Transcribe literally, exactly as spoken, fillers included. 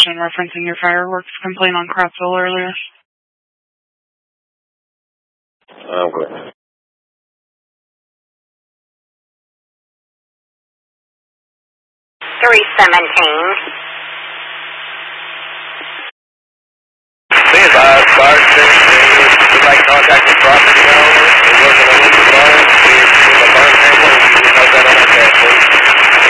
information referencing your fireworks complaint on Kratzville earlier. Okay. three seventeen.